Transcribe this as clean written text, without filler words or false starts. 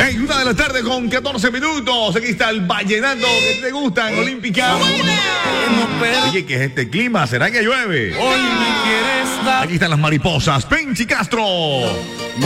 Hey, 1 de la tarde con 14 minutos. Aquí está el vallenato que te gustan, Olímpica. Oye, ¿qué es este clima? ¿Será que llueve? Hoy me quieres dar. Aquí están las mariposas, Penchi Castro.